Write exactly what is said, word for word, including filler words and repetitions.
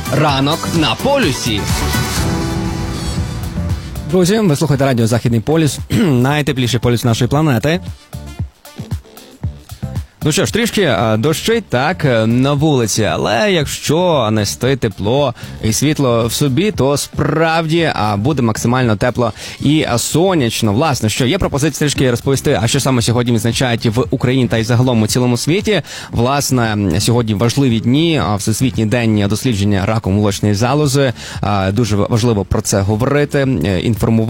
Ранок на полюсі. Друзі, ви слухаєте радіо «Західний полюс», найтепліший полюс нашої планети. Ну що ж, трішки дощить, так, на вулиці, але якщо нести тепло і світло в собі, то справді буде максимально тепло і сонячно. Власне, що є пропозиція трішки розповісти, а що саме сьогодні відзначають в Україні та й загалом у цілому світі. Власне, сьогодні важливі дні, Всесвітній день дослідження раку молочної залози. Дуже важливо про це говорити, інформувати.